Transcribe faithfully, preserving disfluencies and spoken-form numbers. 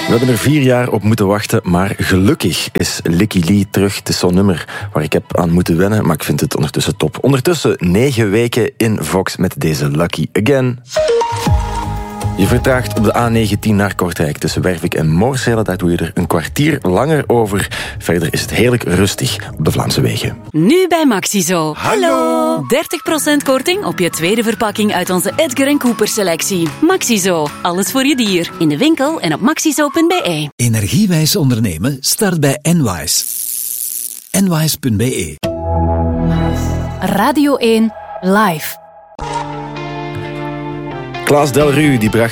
We hebben er vier jaar op moeten wachten, maar gelukkig is Licky Lee terug. Het is zo'n nummer waar ik heb aan moeten wennen, maar ik vind het ondertussen top. Ondertussen negen weken in Vox met deze Lucky Again. Je vertraagt op de A negentien naar Kortrijk tussen Wervik en Moorsele. Daar doe je er een kwartier langer over. Verder is het heerlijk rustig op de Vlaamse wegen. Nu bij Maxizo. Hallo! dertig procent korting op je tweede verpakking uit onze Edgar en Cooper selectie. Maxizo, alles voor je dier. In de winkel en op maxizo punt b e. Energiewijs ondernemen start bij Enwise. Enwise punt b e. Radio één, live. Klaas Delru die bracht